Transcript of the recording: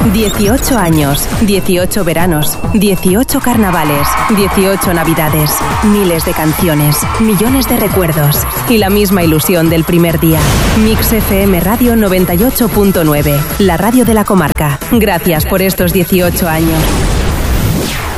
18 años, 18 veranos, 18 carnavales, 18 navidades, miles de canciones, millones de recuerdos y la misma ilusión del primer día. Mix FM Radio 98.9, la radio de la comarca. Gracias por estos 18 años.